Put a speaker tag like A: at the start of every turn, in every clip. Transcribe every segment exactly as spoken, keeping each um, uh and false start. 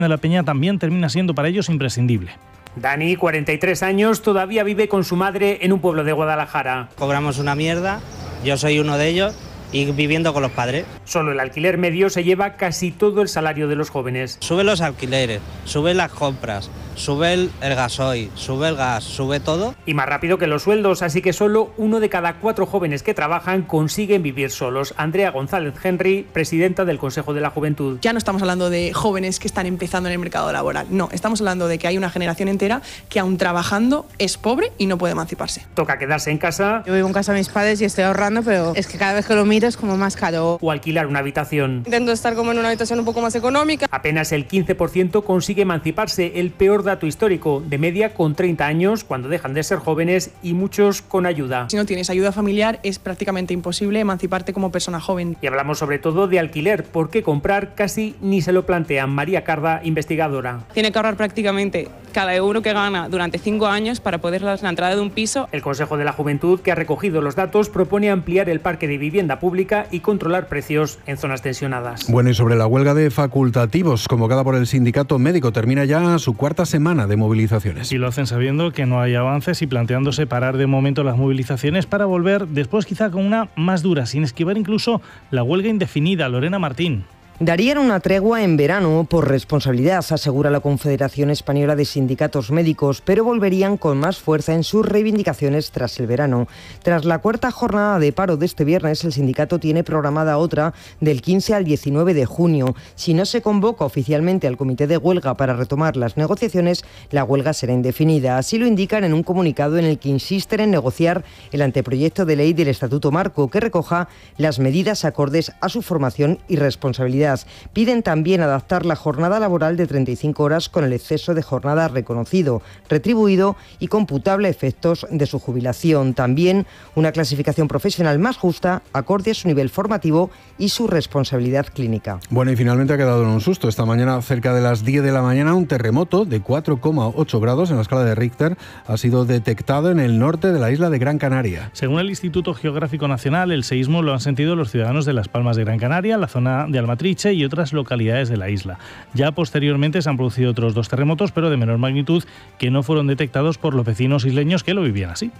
A: de la Peña también termina siendo para ellos imprescindible.
B: Dani, cuarenta y tres años, todavía vive con su madre en un pueblo de Guadalajara.
C: Cobramos una mierda, yo soy uno de ellos, y viviendo con los padres.
B: Solo el alquiler medio se lleva casi todo el salario de los jóvenes.
C: Sube los alquileres, sube las compras, sube el, el gasoil, sube el gas, sube todo.
B: Y más rápido que los sueldos, así que solo uno de cada cuatro jóvenes que trabajan consiguen vivir solos. Andrea González Henry, presidenta del Consejo de la Juventud.
D: Ya no estamos hablando de jóvenes que están empezando en el mercado laboral, no, estamos hablando de que hay una generación entera que aún trabajando es pobre y no puede emanciparse.
B: Toca quedarse en casa.
E: Yo vivo en casa de mis padres y estoy ahorrando, pero es que cada vez que lo miro es como más caro.
B: O alquilar una habitación.
F: Intento estar como en una habitación un poco más económica.
B: Apenas el quince por ciento consigue emanciparse, el peor dato histórico, de media con treinta años cuando dejan de ser jóvenes y muchos con ayuda.
D: Si no tienes ayuda familiar es prácticamente imposible emanciparte como persona joven.
B: Y hablamos sobre todo de alquiler, porque comprar casi ni se lo plantean. María Carda, investigadora.
F: Tiene que ahorrar prácticamente cada euro que gana durante cinco años para poder dar la entrada de un piso.
B: El Consejo de la Juventud, que ha recogido los datos, propone ampliar el parque de vivienda pública y controlar precios en zonas tensionadas.
G: Bueno, y sobre la huelga de facultativos convocada por el sindicato médico, termina ya su cuarta semana de movilizaciones.
A: Y lo hacen sabiendo que no hay avances y planteándose parar de momento las movilizaciones para volver después quizá con una más dura, sin esquivar incluso la huelga indefinida. Lorena Martín.
H: Darían una tregua en verano por responsabilidad, asegura la Confederación Española de Sindicatos Médicos, pero volverían con más fuerza en sus reivindicaciones tras el verano. Tras la cuarta jornada de paro de este viernes, el sindicato tiene programada otra del quince al diecinueve de junio. Si no se convoca oficialmente al comité de huelga para retomar las negociaciones, la huelga será indefinida. Así lo indican en un comunicado en el que insisten en negociar el anteproyecto de ley del Estatuto Marco, que recoja las medidas acordes a su formación y responsabilidad. Piden también adaptar la jornada laboral de treinta y cinco horas con el exceso de jornada reconocido, retribuido y computable a efectos de su jubilación. También una clasificación profesional más justa, acorde a su nivel formativo y su responsabilidad clínica.
G: Bueno, y finalmente ha quedado en un susto. Esta mañana, cerca de las diez de la mañana, un terremoto de cuatro coma ocho grados en la escala de Richter ha sido detectado en el norte de la isla de Gran Canaria.
A: Según el Instituto Geográfico Nacional, el seísmo lo han sentido los ciudadanos de Las Palmas de Gran Canaria, la zona de Almatriche y otras localidades de la isla. Ya posteriormente se han producido otros dos terremotos, pero de menor magnitud, que no fueron detectados por los vecinos isleños que lo vivían así.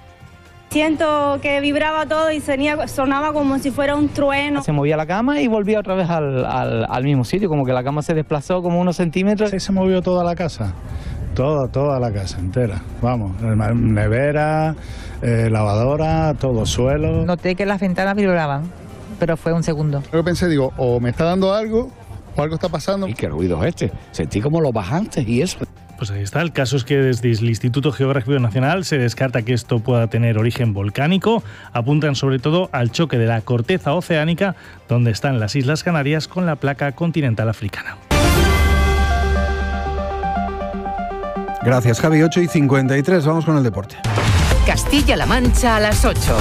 I: Siento que vibraba todo y sonía, sonaba como si fuera un trueno.
J: Se movía la cama y volvía otra vez al, al, al mismo sitio, como que la cama se desplazó como unos centímetros.
K: Sí, se movió toda la casa, toda, toda la casa entera. Vamos, nevera, eh, lavadora, todo, suelo.
L: Noté que las ventanas vibraban, pero fue un segundo.
M: Yo pensé, digo, o me está dando algo, o algo está pasando.
N: ¿Y qué ruido es este? Sentí como los bajantes y eso.
A: Pues ahí está. El caso es que desde el Instituto Geográfico Nacional se descarta que esto pueda tener origen volcánico. Apuntan sobre todo al choque de la corteza oceánica, donde están las Islas Canarias con la placa continental africana.
G: Gracias, Javi. ocho y cincuenta y tres. Vamos con el deporte.
O: Castilla-La Mancha a las ocho.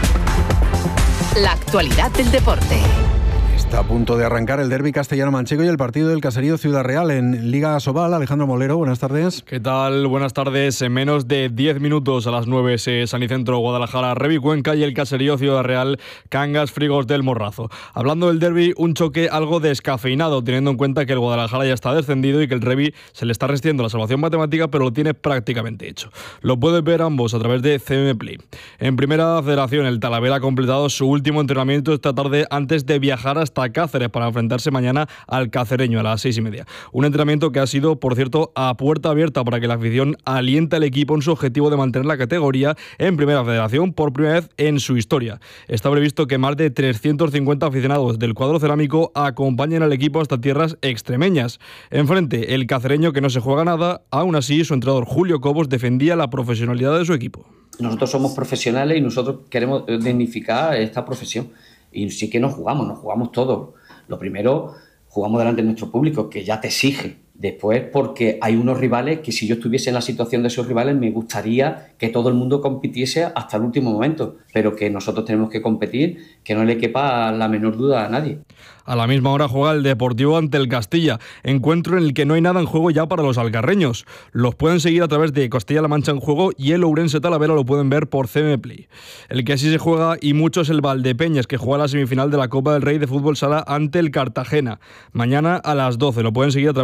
O: La actualidad del deporte.
G: Está a punto de arrancar el derbi castellano-manchego y el partido del Caserío Ciudad Real en Liga Asobal. Alejandro Molero, buenas tardes.
P: ¿Qué tal? Buenas tardes. En menos de diez minutos a las nueve se San Icentro, Guadalajara, Revi Cuenca y el Caserío Ciudad Real, Cangas, Frigos del Morrazo. Hablando del derbi, un choque algo descafeinado, teniendo en cuenta que el Guadalajara ya está descendido y que el Revi se le está resistiendo la salvación matemática, pero lo tiene prácticamente hecho. Lo pueden ver ambos a través de C M Play. En primera federación, el Talavera ha completado su último entrenamiento esta tarde antes de viajar hasta Cáceres para enfrentarse mañana al Cacereño a las seis y media. Un entrenamiento que ha sido, por cierto, a puerta abierta para que la afición aliente al equipo en su objetivo de mantener la categoría en Primera Federación por primera vez en su historia. Está previsto que más de trescientos cincuenta aficionados del cuadro cerámico acompañen al equipo hasta tierras extremeñas. Enfrente, el cacereño, que no se juega nada. Aún así, su entrenador Julio Cobos defendía la profesionalidad de su equipo.
Q: Nosotros somos profesionales y nosotros queremos dignificar esta profesión. Y sí que nos jugamos, nos jugamos todo. Lo primero, jugamos delante de nuestro público, que ya te exige. Después, porque hay unos rivales que si yo estuviese en la situación de esos rivales, me gustaría que todo el mundo compitiese hasta el último momento. Pero que nosotros tenemos que competir, que no le quepa la menor duda a nadie.
P: A la misma hora juega el Deportivo ante el Castilla, encuentro en el que no hay nada en juego ya para los alcarreños. Los pueden seguir a través de Castilla-La Mancha en juego y el Ourense Talavera lo pueden ver por C M Play. El que sí se juega y mucho es el Valdepeñas, que juega la semifinal de la Copa del Rey de Fútbol Sala ante el Cartagena. Mañana a las doce lo pueden seguir a través de Castilla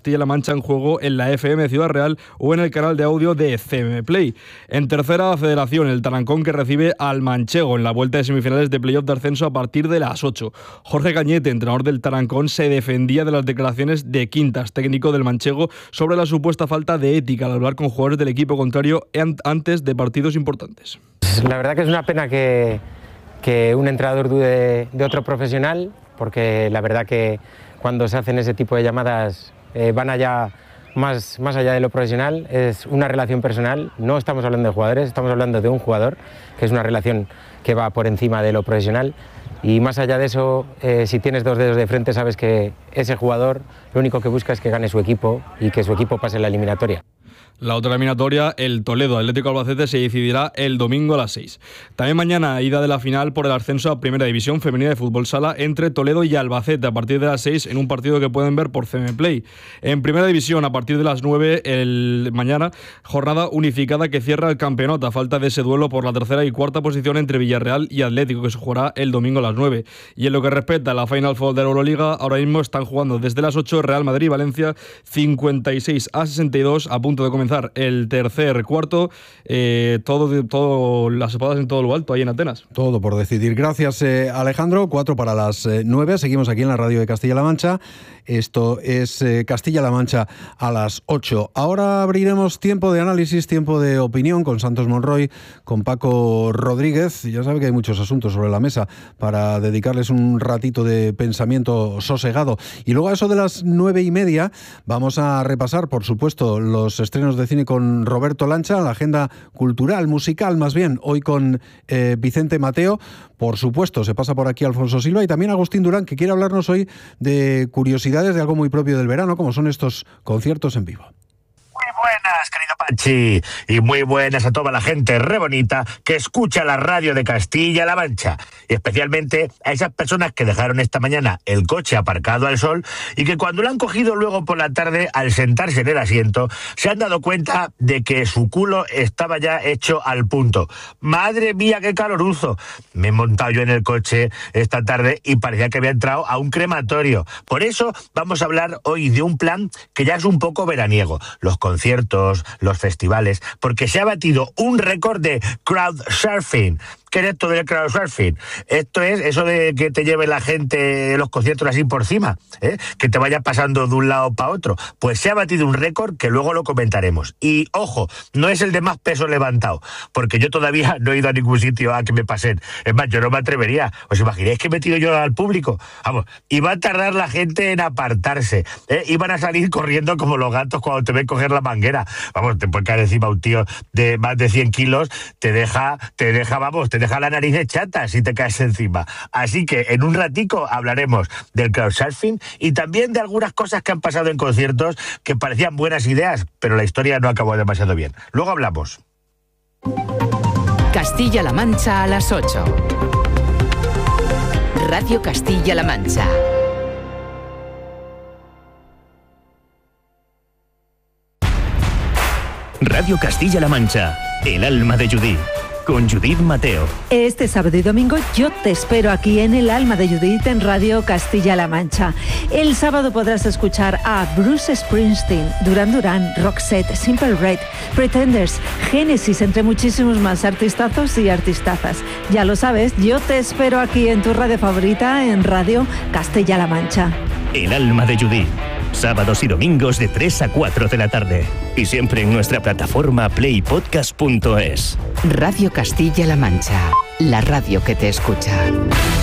P: Castilla-La Mancha en juego en la F M Ciudad Real o en el canal de audio de C M Play. En tercera federación, el Tarancón que recibe al Manchego en la vuelta de semifinales de playoff de ascenso a partir de las ocho. Jorge Cañete, entrenador del Tarancón, se defendía de las declaraciones de Quintas, técnico del Manchego, sobre la supuesta falta de ética al hablar con jugadores del equipo contrario antes de partidos importantes.
R: La verdad que es una pena que, que un entrenador dude de otro profesional, porque la verdad que cuando se hacen ese tipo de llamadas eh, van allá más, más allá de lo profesional, es una relación personal, no estamos hablando de jugadores, estamos hablando de un jugador, que es una relación que va por encima de lo profesional. Y más allá de eso, eh, si tienes dos dedos de frente, sabes que ese jugador lo único que busca es que gane su equipo y que su equipo pase la eliminatoria.
P: La otra eliminatoria, el Toledo Atlético Albacete, se decidirá el domingo a las seis. También mañana, ida de la final por el ascenso a Primera División Femenina de Fútbol Sala entre Toledo y Albacete a partir de las seis en un partido que pueden ver por C M Play. En Primera División, a partir de las nueve el mañana, jornada unificada que cierra el campeonato a falta de ese duelo por la tercera y cuarta posición entre Villarreal y Atlético, que se jugará el domingo a las nueve. Y en lo que respecta a la Final Four de la Euroliga, ahora mismo están jugando desde las ocho Real Madrid y Valencia, cincuenta y seis a sesenta y dos, a punto de comenzar el tercer cuarto, eh, todo, todo las espadas en todo lo alto, ahí en Atenas.
G: Todo por decidir. Gracias, eh, Alejandro. Cuatro para las eh, nueve. Seguimos aquí en la radio de Castilla-La Mancha. Esto es eh, Castilla-La Mancha a las ocho. Ahora abriremos tiempo de análisis, tiempo de opinión con Santos Monroy, con Paco Rodríguez. Ya sabe que hay muchos asuntos sobre la mesa para dedicarles un ratito de pensamiento sosegado. Y luego a eso de las nueve y media vamos a repasar, por supuesto, los estrenos de cine con Roberto Lancha, la agenda cultural, musical más bien, hoy con eh, Vicente Mateo. Por supuesto, se pasa por aquí Alfonso Silva y también Agustín Durán, que quiere hablarnos hoy de curiosidades de algo muy propio del verano, como son estos conciertos en vivo.
S: Buenas, querido Pachi, y muy buenas a toda la gente re bonita que escucha la radio de Castilla-La Mancha, y especialmente a esas personas que dejaron esta mañana el coche aparcado al sol y que cuando lo han cogido luego por la tarde, al sentarse en el asiento, se han dado cuenta de que su culo estaba ya hecho al punto. ¡Madre mía, qué caloruzo! Me he montado yo en el coche esta tarde y parecía que había entrado a un crematorio. Por eso vamos a hablar hoy de un plan que ya es un poco veraniego, los conciertos, los festivales, porque se ha batido un récord de crowdsurfing. ¿Qué es esto del crowdsurfing? Esto es eso de que te lleve la gente los conciertos así por encima, ¿eh? Que te vayas pasando de un lado para otro. Pues se ha batido un récord que luego lo comentaremos. Y ojo, no es el de más peso levantado, porque yo todavía no he ido a ningún sitio a que me pasen. Es más, yo no me atrevería. ¿Os imagináis que he metido yo al público? Vamos, y va a tardar la gente en apartarse, ¿eh? Y van a salir corriendo como los gatos cuando te ven coger la manguera. Vamos, te puede caer encima un tío de más de cien kilos, te deja, te deja, vamos, te deja la nariz de chata si te caes encima. Así que en un ratico hablaremos del crowdsurfing y también de algunas cosas que han pasado en conciertos que parecían buenas ideas, pero la historia no acabó demasiado bien. Luego hablamos.
O: Castilla-La Mancha a las ocho. Radio Castilla-La Mancha.
T: Radio Castilla-La Mancha, el alma de Judith, con Judith Mateo.
U: Este sábado y domingo yo te espero aquí en el alma de Judith en Radio Castilla-La Mancha. El sábado podrás escuchar a Bruce Springsteen, Duran Duran, Roxette, Simple Red, Pretenders, Genesis, entre muchísimos más artistazos y artistazas. Ya lo sabes, yo te espero aquí en tu radio favorita en Radio Castilla-La Mancha.
T: El alma de Judith. Sábados y domingos de tres a cuatro de la tarde. Y siempre en nuestra plataforma play podcast punto es.
O: Radio Castilla-La Mancha, la radio que te escucha.